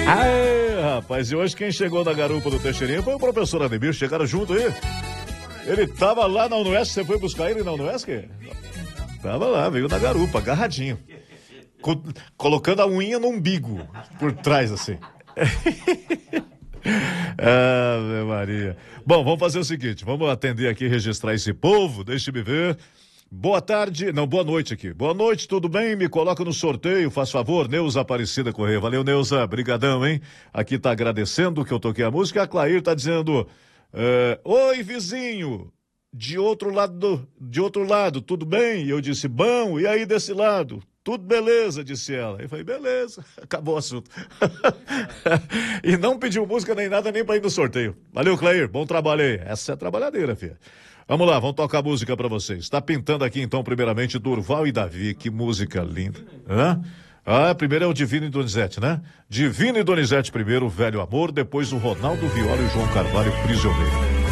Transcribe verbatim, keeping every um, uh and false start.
Aê, rapaz, e hoje quem chegou na garupa do Teixeirinha foi o professor Ademir, chegaram junto aí. Ele tava lá na UNESC, você foi buscar ele na UNESC? Tava lá, veio na garupa, agarradinho. Co- colocando a unha no umbigo, por trás assim. Ah, meu Maria. Bom, vamos fazer o seguinte, vamos atender aqui, registrar esse povo, deixa-me ver. Boa tarde, não, boa noite aqui. Boa noite, tudo bem? Me coloca no sorteio, faz favor, Neuza Aparecida Correia. Valeu, Neuza, brigadão, hein? Aqui tá agradecendo que eu toquei a música. A Clair tá dizendo, eh, oi, vizinho, de outro lado, do, de outro lado, tudo bem? E eu disse, bom, e aí desse lado? Tudo beleza, disse ela. Eu falei, beleza, acabou o assunto. E não pediu música nem nada, nem pra ir no sorteio. Valeu, Clair, bom trabalho aí. Essa é trabalhadeira, filha. Vamos lá, vamos tocar música pra vocês. Tá pintando aqui, então, primeiramente, Durval e Davi. Que música linda. Hã? Ah, primeiro é o Divino e Donizete, né? Divino e Donizete primeiro, Velho Amor. Depois o Ronaldo Viola e o João Carvalho, Prisioneiro.